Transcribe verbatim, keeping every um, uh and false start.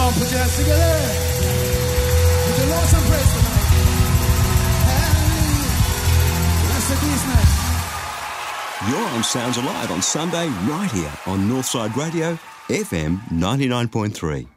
on, put your hands together. Put your Lord some praise tonight. Hallelujah. That's the business. You're on Sounds Alive on Sunday right here on Northside Radio, F M ninety-nine point three.